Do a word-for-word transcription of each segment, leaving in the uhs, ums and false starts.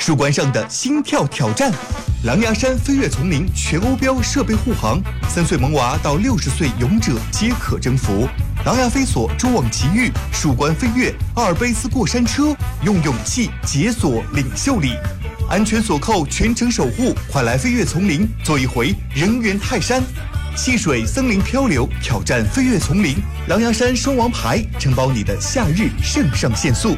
树冠上的心跳挑战。狼牙山飞跃丛林全欧标设备护航，三岁萌娃到六十岁勇者皆可征服。狼牙飞索蛛网奇遇，树冠飞跃，阿尔卑斯过山车，用勇气解锁领袖力。安全锁扣，全程守护，快来飞跃丛林，做一回人猿泰山。戏水森林漂流，挑战飞跃丛林，狼牙山双王牌承包你的夏日肾上腺素。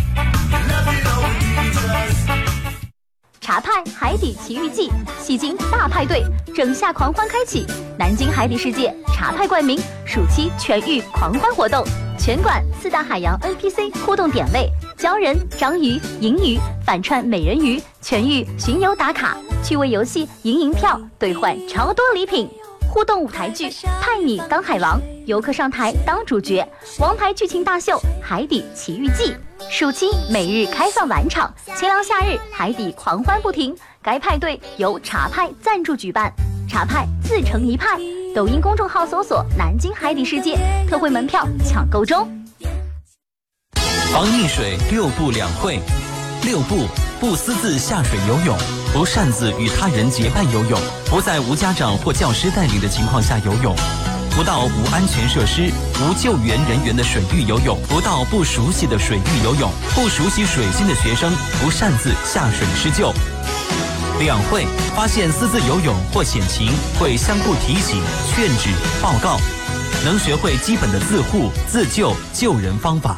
茶派海底奇遇记，戏精大派对，整夏狂欢开启！南京海底世界茶派冠名暑期全域狂欢活动，全馆四大海洋 N P C 互动点位，鲛人、章鱼、银鱼反串美人鱼，全域巡游打卡，趣味游戏赢银票兑换超多礼品。互动舞台剧派你当海王，游客上台当主角，王牌剧情大秀海底奇遇记。暑期每日开放晚场，清凉夏日海底狂欢不停。该派对由茶派赞助举办，茶派自成一派。抖音公众号搜索南京海底世界，特惠门票抢购中。 防溺水六不两会。六不：不私自下水游泳，不擅自与他人结伴游泳，不在无家长或教师带领的情况下游泳，不到无安全设施、无救援人员的水域游泳，不到不熟悉的水域游泳，不熟悉水性的学生不擅自下水施救。两会：发现私自游泳或险情，会相互提醒、劝止、报告，能学会基本的自护、自救、救人方法。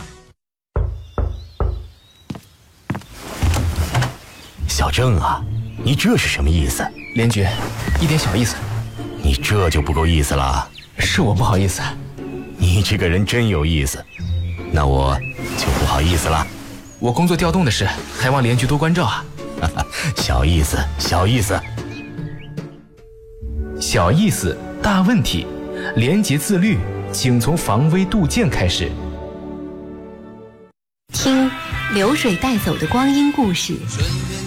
小郑啊，你这是什么意思？ 连局，一点小意思。 你这就不够意思了。 是我不好意思。 你这个人真有意思，那我就不好意思了。 我工作调动的事，还望连局多关照啊。 小意思，小意思。 小意思，大问题。廉洁自律，请从防微杜渐开始。 听流水带走的光阴故事，